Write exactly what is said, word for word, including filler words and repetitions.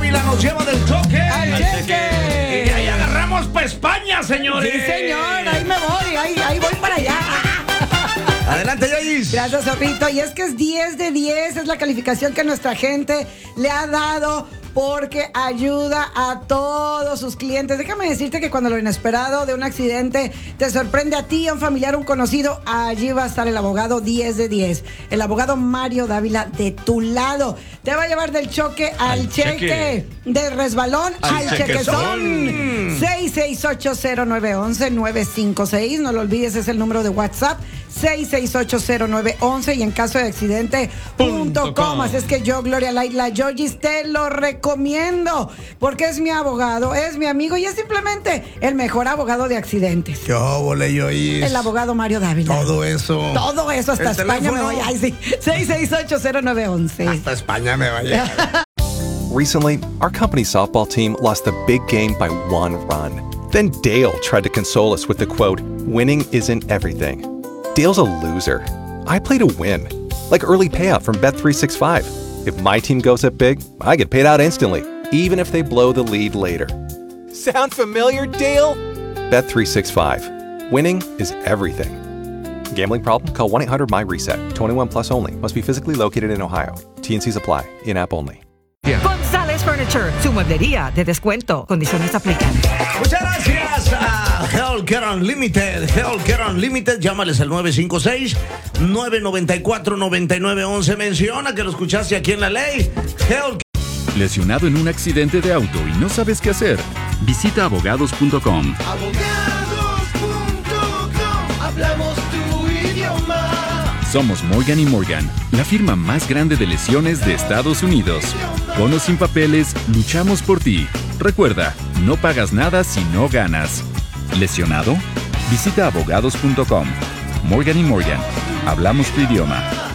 Dávila nos lleva del choque al cheque. Y ahí agarramos para España, señores. Sí, señor, ahí me voy, ahí, ahí voy para allá. Adelante, Yayis. Gracias, Zorrito. Y es que es diez de diez, es la calificación que nuestra gente le ha dado porque ayuda a todos sus clientes. Déjame decirte que cuando lo inesperado de un accidente te sorprende a ti, a un familiar, a un conocido, allí va a estar el abogado diez de diez. El abogado Mario Dávila de tu lado. Te va a llevar del choque al, al cheque. cheque, del resbalón al, al chequezón. seis seis ocho cero nueve uno uno nueve cinco seis. No lo olvides, es el número de WhatsApp. seis seis ocho cero nueve uno uno y en caso de accidente punto com. Así es que yo, Gloria Laila Georgis, te lo recomiendo porque es mi abogado, es mi amigo y es simplemente el mejor abogado de accidentes. ¿Qué óvole, Yois? El abogado Mario Dávila. Todo eso. Todo eso, hasta España teléfono? me voy. Ay, sí. seis seis ocho cero nueve uno uno. Hasta España me vaya. Recently, our company's softball team lost the big game by one run. Then Dale tried to console us with the quote, "Winning isn't everything." Dale's a loser. I play to win. Like early payout from Bet three sixty-five. If my team goes up big, I get paid out instantly, even if they blow the lead later. Sound familiar, Dale? Bet three sixty-five. Winning is everything. Gambling problem? Call one eight hundred M Y reset. twenty-one plus only. Must be physically located in Ohio. T N Cs apply. In-app only. Yeah. González Furniture, su mueblería de descuento. Condiciones aplican. Muchas gracias a Healthcare Unlimited. Healthcare Unlimited, llámales al nueve cinco seis, nueve nueve cuatro, nueve nueve uno uno. Menciona que lo escuchaste aquí en La Ley. Health... ¿Lesionado en un accidente de auto y no sabes qué hacer? Visita abogados punto com. abogados punto com. Hablamos tu idioma. Somos Morgan y Morgan, la firma más grande de lesiones de Estados Unidos. Con o sin papeles, luchamos por ti. Recuerda, no pagas nada si no ganas. ¿Lesionado? Visita abogados punto com. Morgan y Morgan, hablamos tu idioma.